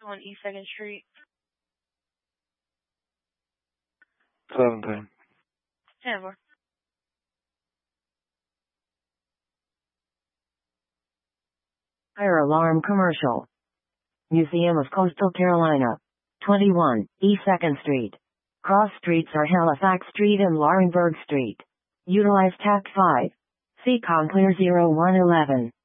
On East 2nd Street. 17. 10. Fire alarm commercial. Museum of Coastal Carolina. 21, East 2nd Street. Cross streets are Halifax Street and Laurinburg Street. Utilize TAC 5. See Conclear 0111.